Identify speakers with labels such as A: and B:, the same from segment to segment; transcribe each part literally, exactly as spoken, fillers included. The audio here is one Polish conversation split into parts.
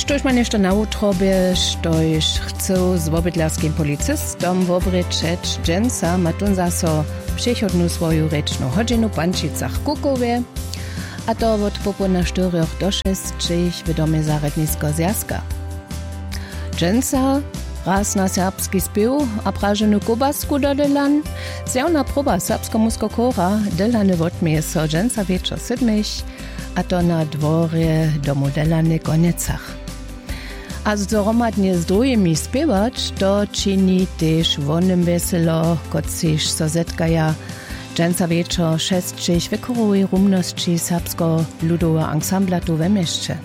A: Štož ma nešto na utrobie, štož chcą z wobydlarskim policistom wobrečeć dżęca, ma tun zaso przychodnu swoju rečnu hodźinu w Pančicach Kukowie, a to od popłynna czterech do šestich w domie zarednisko zjazka. Dżęca raz na serbski spiew a prażenu kobasku do Dylan, zjawna proba serbsko-musko kora, Dylany wotmieje so dżęca wieczor siedmich, a to na dworze domu Dylany Koniecach. A zdorodnie z drugimi spiewać, to czyni też wonym weselo, kociż so zetkaja dżęca wieczor šestich w korowej rumności serbsko-ludowa ansamblatu we mieście.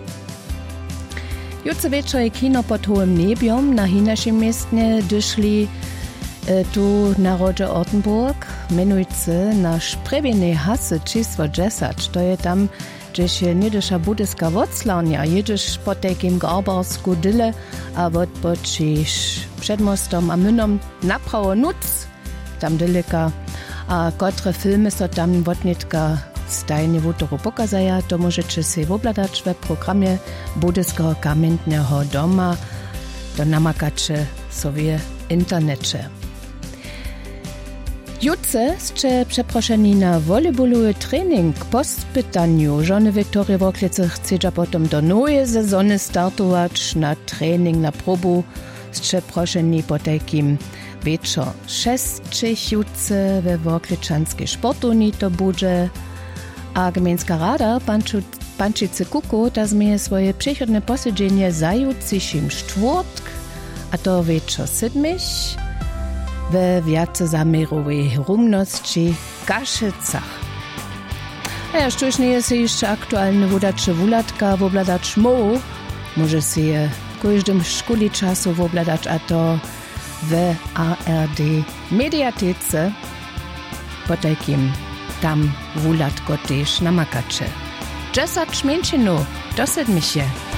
A: Jutro wieczor je kino pod hołym niebiom na hinaszym miestnie dyszli e, tu na rodzie Ortenburg, menujcy nasz prewienny hasy czysło dziesięć, to je tam, gdzieś je niedysza budyska woclania, jedziesz po takim garbarsku dyle, a odpoczysz przed mostom a mynom naprawo nuc, tam dyleka, a kotre filmy so tam wotnitka stajnie wutoro pokazaja, to możecie się wobladać w programie Budyskiego Kamiennego Doma, to namakacie sobie internecie. Jutce ste przeproszeni na volejbolowy trening po spytaniu. Żony Wiktoria Woklice chce potom do nowej sezony startować na trening, na probu. Ste proszeni po takim wieczor šestich jutce we Wokliczanskiej sportuni to bude. A Gmejnska rada Pančice Kuko ta zmieje swoje przychodne posiedzenie zajutrzejszym czwartk, a to wieczor siedmich, we wiacezamerowej rumności Kaszycach. A ja sztuż nie jest jeszcze aktualny wodacze wulatka wobladać moł, może się je w każdym szkoli czasu wobladać, a to w A R D mediatece po takim tam wulatko też namakacze. Dziesięć mięczynów, do siedmiu.